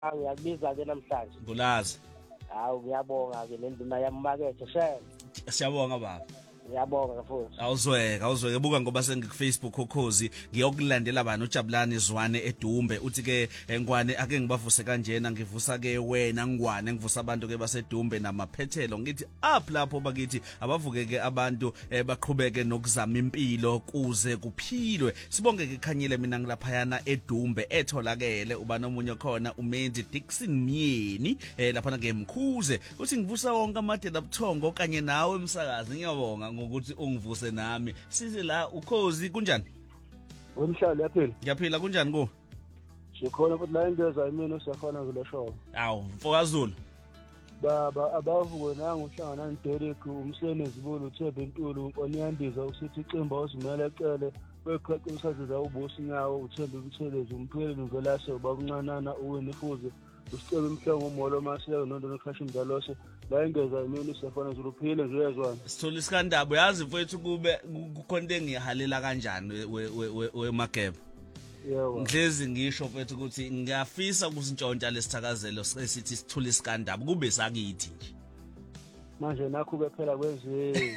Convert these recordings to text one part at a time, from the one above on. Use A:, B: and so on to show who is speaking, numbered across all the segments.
A: Ngiyakubiza ke namhlanje.
B: Ngulazi.
A: Hawu ngiyabonga ke lenduna yamakethe shame.
B: Siyabonga baba.
A: Ngiyabonga futhi.
B: Awuzweke buka ngoba sengikuFacebook Ukhozi ngiyokulandela bani uJabulani Zwane eDumbe uthi ke ngwane ake ngibavuse kanjena ngivusa ke wena ngwane ngivusa abantu ke baseDumbe namaphethelo ngithi up lapho bakithi abavuke ke abantu baqhubeke nokuzama impilo kuze kuphilwe sibonge ke khanyile mina ngilaphayana eDumbe etholakele ubani omunye khona uMenzi Dixon Myeni lapha ke Mkhuze uthi ngivusa wonke amadela buthongo kanye nawe emsakazi ngiyabonga ukuthi ungivuse nami size la Ukhozi kunjani
C: Wemhlalo yaphila
B: ngiyaphila kunjani ku
C: Sikhona futhi la ingeza imini usafana kule show
B: awu mfokazulu
C: baba abavuke nanga uhlangana noDerek umsene zibulu uThebe Ntulu uNyandiza usithi icimba ozimela ecele bekhaqe umsaziza ubusi nyawo uThembe Mthelezi umpheli ngelase ubakuncanana uwenifuze usicebe umhlongo umolo maseko nondona khasha imdalose la ingeza imini usafana zuluphile ngiyezwana
B: sithola isikandabo yazi mfowethu kube kukhonto engihalela kanjani weMageba
C: yebo
B: ngihlezi ngisho mfowethu ukuthi ngiyafisa ukusintshontsha lesithakazelo sithi sithule isikandabo kube sakithi nje
C: manje nakho kuphela kwenziwe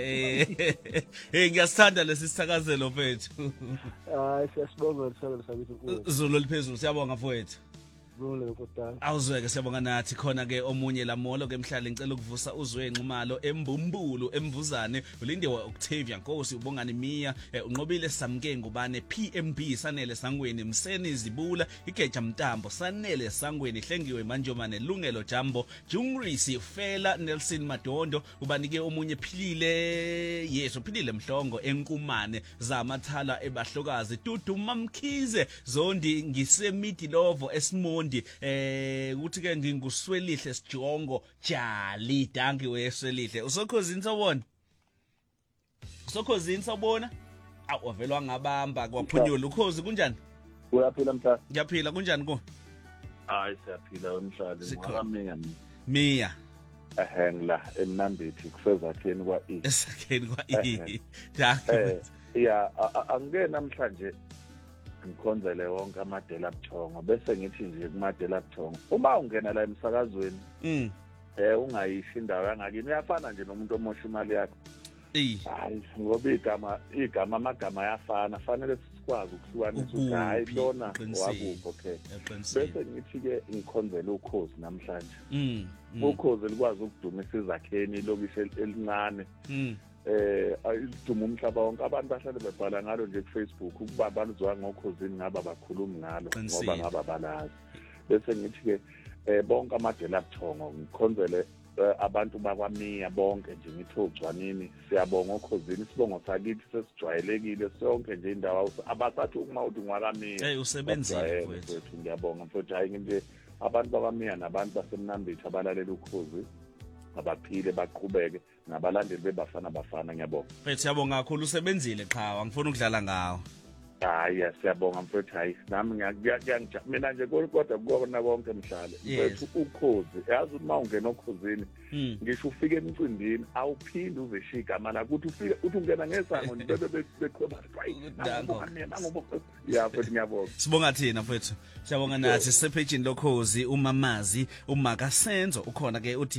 B: hey ngiyasithanda lesithakazelo mfowethu
C: hayi siyasibonga lesithakazelo sakithi
B: Zulu liphezulu siyabonga mfowethu
C: Nkosana
B: awuzweke siyabonga nathi khona ke omunye lamolo ke emhlali ngicela ukuvusa uzwe Nxumalo embumbulu emvuzane ulindiwe Octavia Nkosi ubongani Mia unqobile Samke ngubane PMB Sanele Sangweni Mseni Zibula Igeja Mtambo Sanele Sangweni Hlengiwe Manjomane Lungelo Jambo Jungrisi Fela Nelson Madondo ubanike omunye Philile Yeso Philile Mhlongo enkumane zamathala ebahlokazi Dudu Mamkhize Zondi ngisemidi lovo eSimo ukuthi ke nginguswelihle sijongo jali danki weswelihle usokhozini sobona awavelwa ngabamba kwaphunyula Ukhozi kunjani
D: uyaphila mhlali
B: ngiyaphila kunjani ku
D: hayi siyaphila wemhlali ngiyamina
B: Mia
D: ngila eNambithi kusezakheni kwa E
B: esakheni kwa E danki
D: angeke namhlanje ngikhonzele wonke amadela buthongo bese ngithi nje kumadela buthongo uma ungena la emsakazweni ungayishi indawo yangakini uyafana nje nomuntu omosha imali yakhe hayi ngoba igama amagama ayafana fanele sikwazi ukuhlukanisa ukuthi hayi lona wakuphi okay bese ngithi ke ngikhonzele Ukhozi namhlanje Ukhozi likwazi ukudumisa izakheni lokishe elincane ayiduma umhlaba wonke abantu bahlale bebhala ngalo nje kuFacebook ukuba baluzwa ngokhozini ngaba bakhuluma ngalo ngoba ngaba balazi bese ngithi ke bonke amadela buthongo ngikhonzele abantu bakwamiya bonke nje ngithi ugcwanini siyabonga okhozini sibongo sakithi sesijwayelekile sonke nje indawo abasathi uma uthi ngwakamiya
B: usebenzile
D: mfowethu ngiyabonga mfowethu hayi nje abantu bakwamiya nabantu basemnambithi abalalela Ukhozi abaphile baqhubeke nabalandeli bebafana ngiyabonga
B: mfethu siyabonga kakhulu usebenzile qhawe angifuni ukudlala ngawo
D: hayi siyabonga mfethu hayi nami mina nje kodwa kubona konke mhlale mfethu Ukhozi yazi uma ungena okhozini ngisho ufike emcimbini awuphindi uzeshiya igama lakho uthi ungena ngesango bekhona ya mfethu ngiyabonga
B: sibonga thina mfethu siyabonga nathi sepagini lokhozi umamazi umakasenzo ukhona ke uthi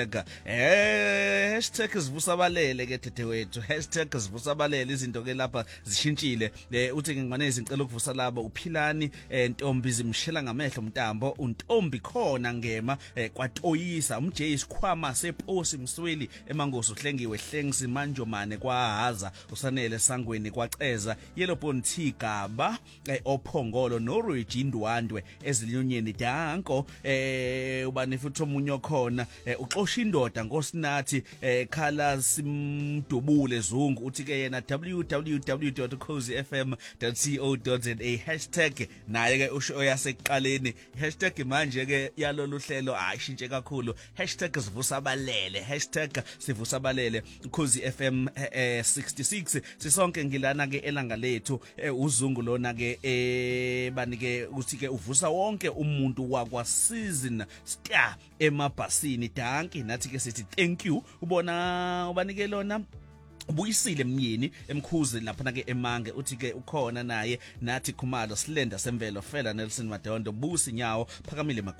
B: #zivusabalele ke tete wethu #zivusabalele izinto ke lapha zishintshile uthi ngingwanezi ngicela ukuvusa labo uphilani Ntombi zimshela ngamehlo Mtambo uNtombi khona ngema kwatoyisa umJ isikhwama seposi Msweli emangosi uhlengiwe Hlengisi Manjomane kwahaza usanele Sangweni kwaceza Yellowbone Thigaba ophongolo noRegie Ndwandwe ezinyonyeni danko ubani futhi omunye khona uxosha indoda ngosinathi khala simdubule zungu uthi ke yena www.khozifm.co.za naye ke usho yasekuqaleni manje ke yalolu hlelo ayishintshe kakhulu #sivusabalele #sivusabalele Ukhozi FM 66 sisonke ngilana ke elanga lethu uzungu lona ke banike uthi ke uvusa wonke umuntu wakwa season star emabhasini danki nathi ke sithi thank you ubona ubanike lona Ubuyisile Mnyeni emkhuzi lapha na ke eMange uthi ke ukhona naye nathi Khumalo Silenda Semvelo Fela Nelson Madondo Busi Nyawo Phakamile